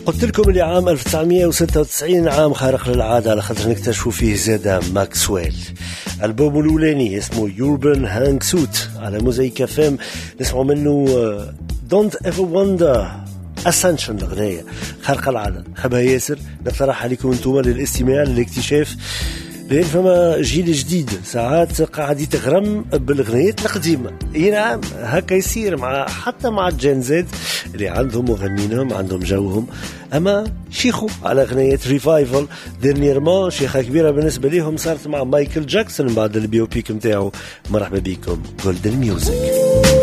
قلت لكم اللي عام 1996 عام خارق للعادة على خاطر نكتشفوا فيه زادا ماكسويل. ألبوم الأولاني اسمه يوربن هانك سوت على موزايك FM، نسمعوا منه Don't Ever Wonder Ascension، الغنية خارقة العادة نحبها ياسر، نقترح عليكم انتم للاستماع للاكتشاف، لأن فما جيل جديد ساعات قاعد يتغرم بالغنيات القديمة. نعم هكا يصير حتى مع الجين زد اللي عندهم مغنينهم عندهم جوهم، أما شيخوا على غنيات ريفايفل. ديرنيرمون شيخة كبيرة بالنسبة ليهم صارت مع مايكل جاكسون بعد البيوبيك متاعه. مرحبا بكم جولدن ميوزك.